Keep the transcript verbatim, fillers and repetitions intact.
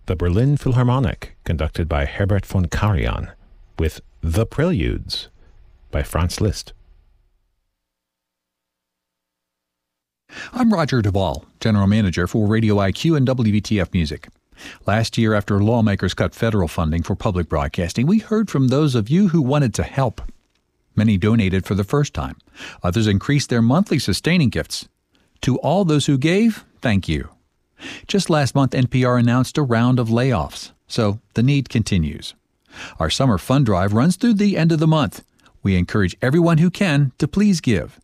the Berlin Philharmonic, conducted by Herbert von Karajan, with The Preludes by Franz Liszt. I'm Roger Duvall, General Manager for Radio I Q and W B T F Music. Last year, after lawmakers cut federal funding for public broadcasting, we heard from those of you who wanted to help. Many donated for the first time. Others increased their monthly sustaining gifts. To all those who gave, thank you. Just last month, N P R announced a round of layoffs, so the need continues. Our summer fund drive runs through the end of the month. We encourage everyone who can to please give.